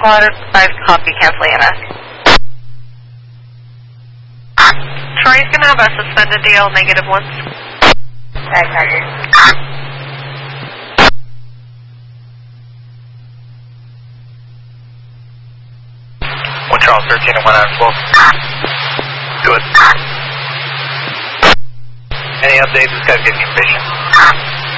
Pilot 5 copy, cancel EMS. Troy's going to have a suspended DL -1. Roger. 1 Charles 13 and 1 out of 12. Do it. Any updates? This guy's getting impatient.